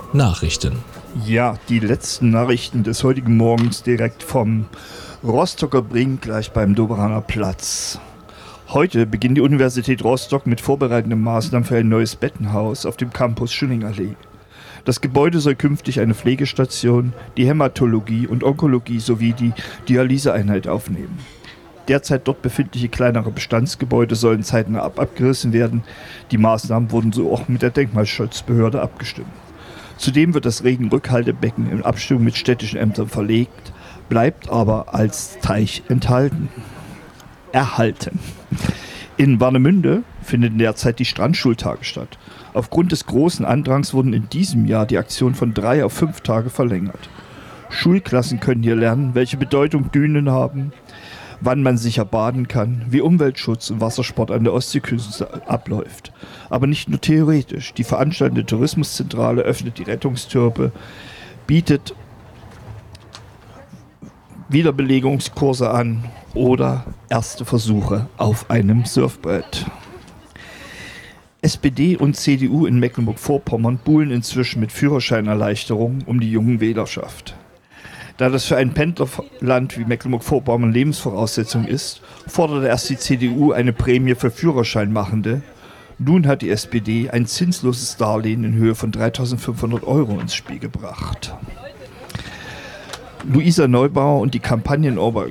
Nachrichten. Ja, die letzten Nachrichten des heutigen Morgens direkt vom Rostocker Brink gleich beim Doberaner Platz. Heute beginnt die Universität Rostock mit vorbereitenden Maßnahmen für ein neues Bettenhaus auf dem Campus Schillingallee. Das Gebäude soll künftig eine Pflegestation, die Hämatologie und Onkologie sowie die Dialyseeinheit aufnehmen. Derzeit dort befindliche kleinere Bestandsgebäude sollen zeitnah abgerissen werden. Die Maßnahmen wurden so auch mit der Denkmalschutzbehörde abgestimmt. Zudem wird das Regenrückhaltebecken in Abstimmung mit städtischen Ämtern verlegt, bleibt aber als Teich erhalten. In Warnemünde finden derzeit die Strandschultage statt. Aufgrund des großen Andrangs wurden in diesem Jahr die Aktionen von 3 auf 5 Tage verlängert. Schulklassen können hier lernen, welche Bedeutung Dünen haben, wann man sicher baden kann, wie Umweltschutz und Wassersport an der Ostseeküste abläuft. Aber nicht nur theoretisch. Die veranstaltende Tourismuszentrale öffnet die Rettungstürpe, bietet Wiederbelegungskurse an oder erste Versuche auf einem Surfbrett. SPD und CDU in Mecklenburg-Vorpommern buhlen inzwischen mit Führerscheinerleichterungen um die jungen Wählerschaft. Da das für ein Pendlerland wie Mecklenburg-Vorpommern Lebensvoraussetzung ist, forderte erst die CDU eine Prämie für Führerscheinmachende. Nun hat die SPD ein zinsloses Darlehen in Höhe von 3.500 € ins Spiel gebracht. Luisa Neubauer und die Kampagnen